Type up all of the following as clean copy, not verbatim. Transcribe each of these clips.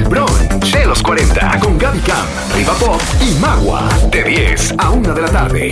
Brunch de los 40 con Gaby Cam, Riva Pop y Magua. De 10 a 1 de la tarde.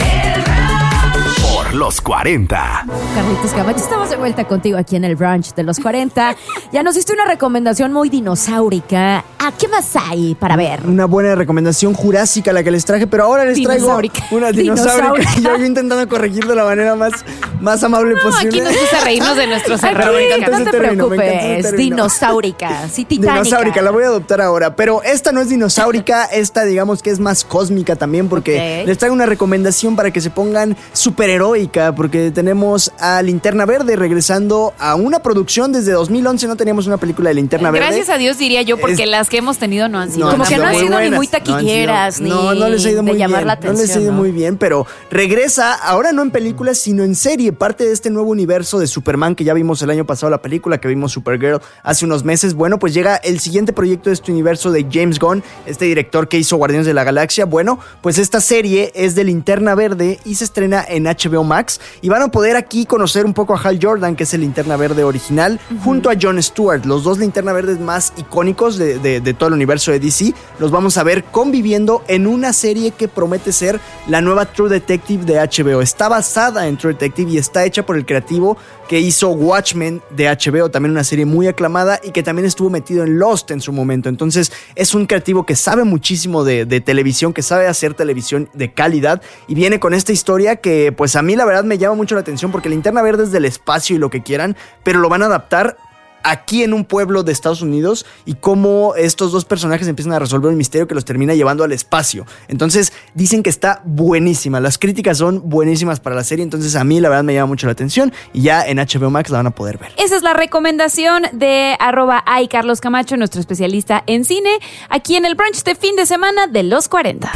Por los 40. Carlitos Camacho, estamos de vuelta contigo aquí en el brunch de los 40. Ya nos diste una recomendación muy dinosaurica. ¿A qué más hay para ver? Una buena recomendación jurásica la que les traje, pero ahora les traigo una dinosaurica. Yo intentando corregir de la manera más amable posible. Aquí nos gusta reírnos de nuestros errores. No te preocupes, dinosaurica, sí, titánica. Dinosaurica, la voy a adoptar ahora, pero esta no es dinosaurica, esta digamos que es más cósmica también, porque les traigo una recomendación para que se pongan superheroica, porque tenemos a Linterna Verde regresando a una producción. Desde 2011 no teníamos una película de Linterna Verde. Gracias a Dios, diría yo, porque las que hemos tenido no han sido como que no han sido buenas, ni muy taquilleras, no les ha ido muy bien, la atención, no les ha ido muy bien, pero regresa ahora no en películas, sino en serie, parte de este nuevo universo de Superman que ya vimos el año pasado, la película que vimos Supergirl hace unos meses. Bueno, pues llega el siguiente proyecto de este universo de James Gunn, este director que hizo Guardianes de la Galaxia. Bueno, pues esta serie es de Linterna Verde y se estrena en HBO Max, y van a poder aquí conocer un poco a Hal Jordan, que es el Linterna Verde original, junto a Jon Stewart, los dos Linterna Verdes más icónicos de todo el universo de DC. Los vamos a ver conviviendo en una serie que promete ser la nueva True Detective de HBO. Está basada en True Detective y está hecha por el creativo que hizo Watchmen de HBO, también una serie muy aclamada y que también estuvo metido en Lost en su momento. Entonces es un creativo que sabe muchísimo de televisión, que sabe hacer televisión de calidad, y viene con esta historia que pues a mí la verdad me llama mucho la atención, porque Linterna Verde es del espacio y lo que quieran, pero lo van a adaptar aquí en un pueblo de Estados Unidos, y cómo estos dos personajes empiezan a resolver un misterio que los termina llevando al espacio. Entonces dicen que está buenísima, las críticas son buenísimas para la serie, entonces a mí la verdad me llama mucho la atención, y ya en HBO Max la van a poder ver. Esa es la recomendación de @iCarlosCamacho, nuestro especialista en cine, aquí en el brunch de fin de semana de los 40.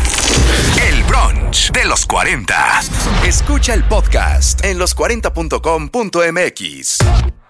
El brunch de los 40. Escucha el podcast en los40.com.mx.